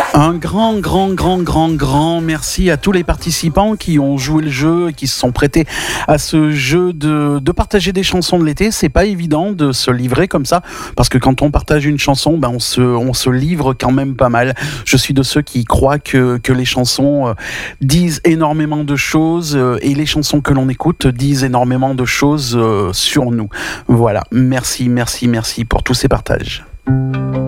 Un grand merci à tous les participants qui ont joué le jeu et qui se sont prêtés à ce jeu de partager des chansons de l'été. C'est pas évident de se livrer comme ça, parce que quand on partage une chanson, on se livre quand même pas mal. Je suis de ceux qui croient que les chansons disent énormément de choses et les chansons que l'on écoute disent énormément de choses sur nous. Voilà, merci pour tous ces partages.